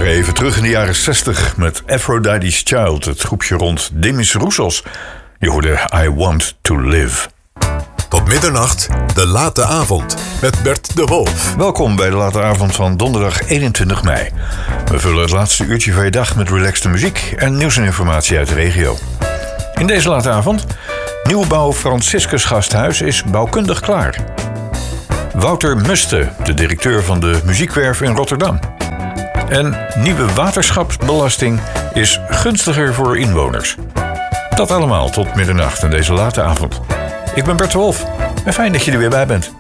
waren even terug in de jaren 60 met Aphrodite's Child, het groepje rond Demis Roussos. Je hoorde I Want To Live. Tot middernacht, de late avond met Bert de Wolf. Welkom bij de late avond van donderdag 21 mei. We vullen het laatste uurtje van je dag met relaxte muziek en nieuws en informatie uit de regio. In deze late avond, nieuwbouw Franciscus Gasthuis is bouwkundig klaar. Wouter Muste, de directeur van de Muziekwerf in Rotterdam. En nieuwe waterschapsbelasting is gunstiger voor inwoners. Dat allemaal tot middernacht in deze late avond. Ik ben Bert de Wolf en fijn dat je er weer bij bent.